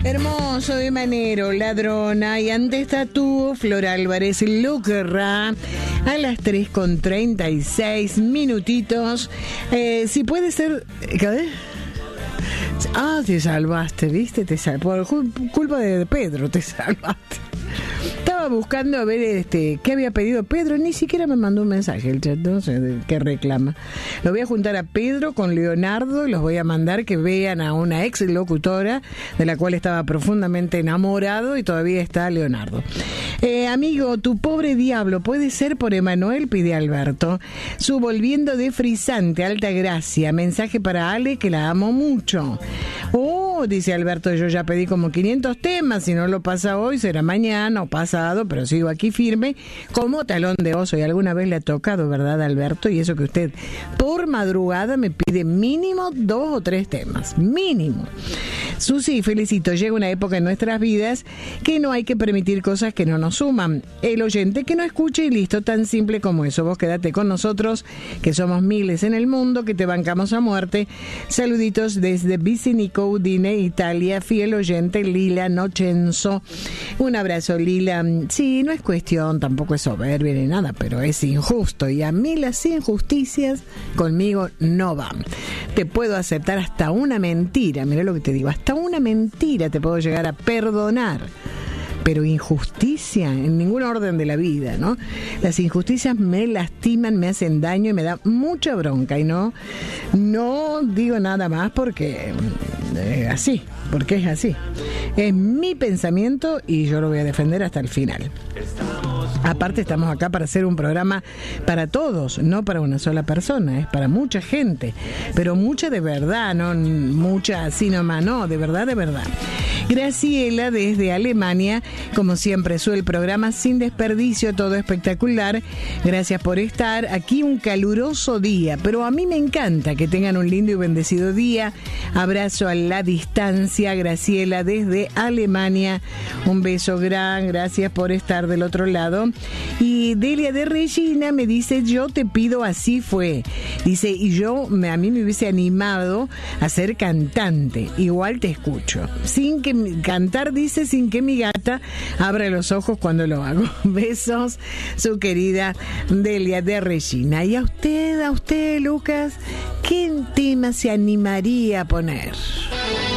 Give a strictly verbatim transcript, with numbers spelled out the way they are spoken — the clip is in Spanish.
Hermoso de Manero, Ladrona, y antes está tú, Flor Álvarez, lo querrá, a las tres con treinta y seis minutitos. Eh, si puede ser... ¿Qué? Ah, te salvaste, ¿viste? Te sal... Por culpa de Pedro te salvaste. Estaba buscando a ver este qué había pedido Pedro, ni siquiera me mandó un mensaje el chat, no sé de qué reclama. Lo voy a juntar a Pedro con Leonardo y los voy a mandar que vean a una ex locutora de la cual estaba profundamente enamorado y todavía está Leonardo. Eh, amigo, tu pobre diablo puede ser por Emanuel, pide Alberto. Su volviendo de frisante, alta gracia. Mensaje para Ale que la amo mucho. Oh, dice Alberto, yo ya pedí como quinientos temas, si no lo pasa hoy será mañana o pasado, pero sigo aquí firme como talón de oso. Y alguna vez le ha tocado, ¿verdad, Alberto? Y eso que usted por madrugada me pide mínimo dos o tres temas, mínimo. Susi, felicito, llega una época en nuestras vidas que no hay que permitir cosas que no nos suman. El oyente que no escuche y listo, tan simple como eso. Vos quedate con nosotros, que somos miles en el mundo, que te bancamos a muerte. Saluditos desde Vicinico, Udine, Italia, fiel oyente Lila Nochenzo. Un abrazo, Lila. Sí, no es cuestión, tampoco es soberbia ni nada, pero es injusto y a mí las injusticias conmigo no van. Te puedo aceptar hasta una mentira, mirá lo que te digo, hasta una mentira te puedo llegar a perdonar. Pero injusticia en ningún orden de la vida, ¿no? Las injusticias me lastiman, me hacen daño y me da mucha bronca. Y no, no digo nada más porque eh, así, porque es así. Es mi pensamiento y yo lo voy a defender hasta el final. Aparte estamos acá para hacer un programa para todos, no para una sola persona, es para mucha gente, pero mucha de verdad, no mucha así nomás, no, de verdad, de verdad. Graciela desde Alemania, como siempre sube el programa sin desperdicio, todo espectacular. Gracias por estar aquí, un caluroso día, pero a mí me encanta que tengan un lindo y bendecido día. Abrazo a la distancia, Graciela desde Alemania, un beso gran, gracias por estar del otro lado. Y Delia de Regina me dice, yo te pido así fue. Dice, y yo me, a mí me hubiese animado a ser cantante. Igual te escucho. Sin que cantar, dice, sin que mi gata abra los ojos cuando lo hago. Besos, su querida Delia de Regina. Y a usted, a usted, Lucas, ¿qué tema se animaría a poner?